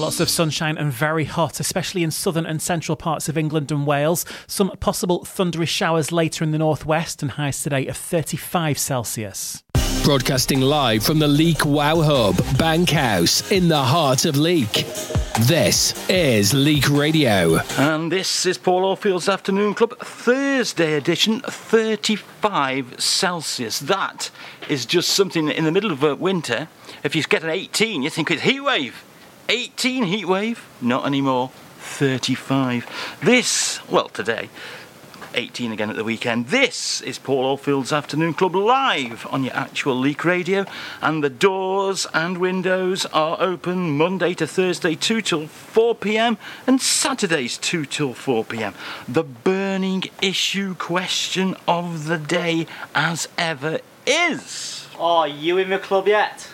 Lots of sunshine and very hot, especially in southern and central parts of England and Wales. Some possible thundery showers later in the northwest and highs today of 35 Celsius. Broadcasting live from the Leek Wow Hub, Bankhouse, in the heart of Leek. This is Leek Radio. And this is Paul Oldfield's Afternoon Club, Thursday edition, 35 Celsius. That is just something in the middle of winter. If you get an 18, you think it's heatwave. 18 heatwave? Not anymore. 35. Today, 18 again at the weekend. This is Paul Oldfield's Afternoon Club live on your actual Leek Radio, and the doors and windows are open Monday to Thursday 2 till 4 p.m. and Saturdays 2 till 4 p.m. The burning issue question of the day as ever is... Are you in the club yet?